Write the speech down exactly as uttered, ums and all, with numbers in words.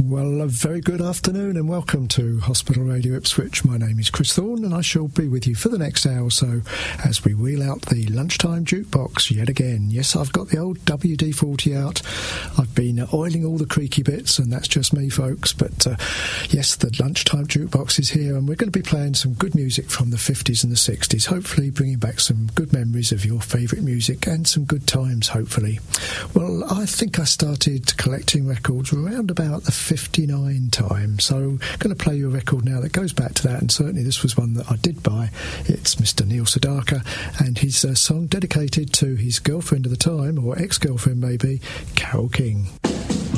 Well, a very good afternoon and welcome to Hospital Radio Ipswich. My name is Chris Thorne and I shall be with you for the next hour or so as we wheel out the lunchtime jukebox yet again. Yes, I've got the old W D forty out. I've been oiling all the creaky bits and that's just me, folks. But uh, yes, the lunchtime jukebox is here and we're going to be playing some good music from the fifties and the sixties, hopefully bringing back some good memories of your favourite music and some good times, hopefully. Well, I think I started collecting records around about the fifty-nine time, so I'm going to play you a record now that goes back to that, and certainly this was one that I did buy. It's Mister Neil Sedaka and his uh, song dedicated to his girlfriend at the time, or ex-girlfriend maybe, Carole King.